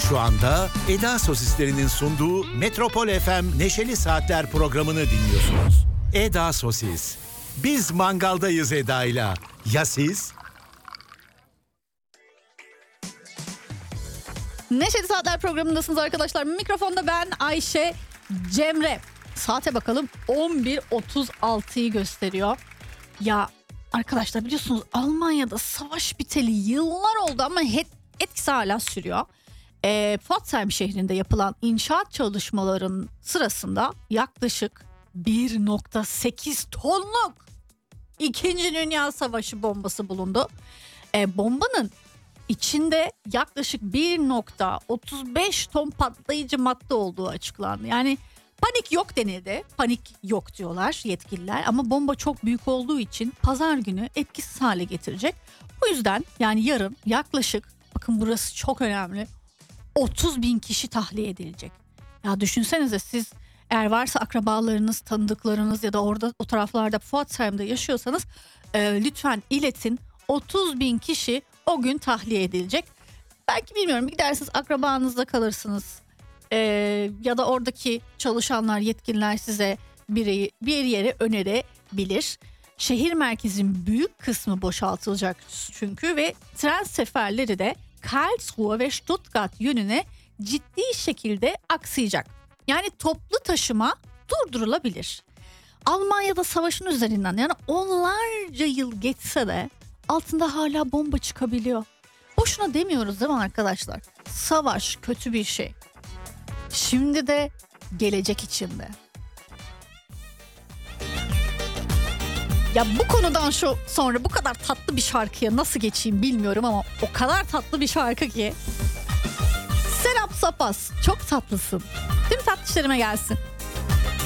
Şu anda Eda Sosislerinin sunduğu Metropol FM Neşeli Saatler programını dinliyorsunuz. Eda Sosis. Biz mangaldayız Eda'yla. Ya siz? Neşeli Saatler programındasınız arkadaşlar. Mikrofonda ben Ayşe Cemre. Saate bakalım 11.36'yı gösteriyor. Ya arkadaşlar biliyorsunuz Almanya'da savaş biteli yıllar oldu ama etkisi hala sürüyor. Pforzheim şehrinde yapılan inşaat çalışmaların sırasında yaklaşık 1.8 tonluk 2. Dünya Savaşı bombası bulundu. Bombanın içinde yaklaşık 1.35 ton patlayıcı madde olduğu açıklandı. Yani panik yok denildi. Panik yok diyorlar yetkililer ama bomba çok büyük olduğu için pazar günü etkisiz hale getirecek. Bu yüzden yani yarın yaklaşık, bakın burası çok önemli, 30.000 kişi tahliye edilecek. Ya düşünsenize, siz eğer varsa akrabalarınız, tanıdıklarınız ya da orada o taraflarda Pforzheim'de yaşıyorsanız lütfen iletin. 30.000 kişi o gün tahliye edilecek. Belki bilmiyorum, gidersiniz akrabanızda kalırsınız. Ya da oradaki çalışanlar, yetkililer size bir yere önerebilir. Şehir merkezinin büyük kısmı boşaltılacak çünkü ve tren seferleri de Karlsruhe ve Stuttgart yönüne ciddi şekilde aksayacak. Yani toplu taşıma durdurulabilir. Almanya'da savaşın üzerinden yani onlarca yıl geçse de altında hala bomba çıkabiliyor. Boşuna demiyoruz değil mi arkadaşlar? Savaş kötü bir şey. Şimdi de gelecek içinde. Ya bu konudan sonra bu kadar tatlı bir şarkıya nasıl geçeyim bilmiyorum ama o kadar tatlı bir şarkı ki. Serap Sapas, çok tatlısın. Tüm tatlışlarıma gelsin.